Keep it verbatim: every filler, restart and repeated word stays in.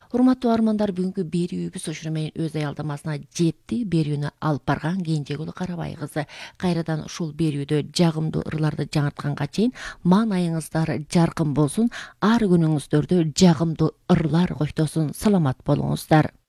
Урматтуу армандар, бүгүнкү берүүбүз ушуну менен өз аялдамасына жетти. Берүүнү алып барган Кенжегүл Карабай кызы. Кайрадан ушул берүүдө жагымдуу ырларды жаңыртканга чейин маанайыңыздар жаркын болсун, ар күнүңүздөрдө жагымдуу ырлар коштосун. Саламат болуңуздар.